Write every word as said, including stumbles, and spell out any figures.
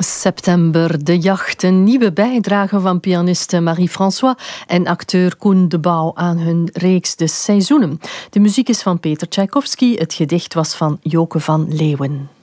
September, de jacht, een nieuwe bijdrage van pianiste Marie-François en acteur Koen de Bouw aan hun reeks De Seizoenen. De muziek is van Peter Tchaikovsky, het gedicht was van Joke van Leeuwen.